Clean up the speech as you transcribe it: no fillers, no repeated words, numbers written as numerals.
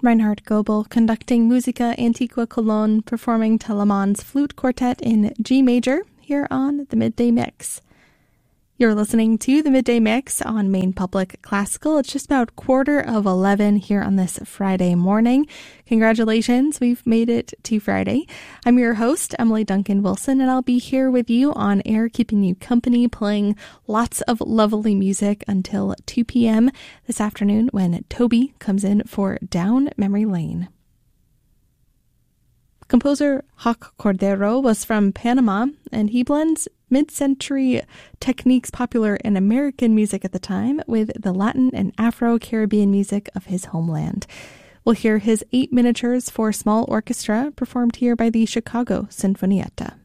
Reinhard Goebel conducting Musica Antiqua Cologne, performing Telemann's Flute Quartet in G major here on the Midday Mix. You're listening to the Midday Mix on Maine Public Classical. It's just about 11:15 here on this Friday morning. Congratulations, we've made it to Friday. I'm your host, Emily Duncan Wilson, and I'll be here with you on air, keeping you company, playing lots of lovely music until 2 p.m. this afternoon when Toby comes in for Down Memory Lane. Composer Hawk Cordero was from Panama, and he blends mid-century techniques popular in American music at the time with the Latin and Afro-Caribbean music of his homeland. We'll hear his 8 miniatures for small orchestra performed here by the Chicago Sinfonietta.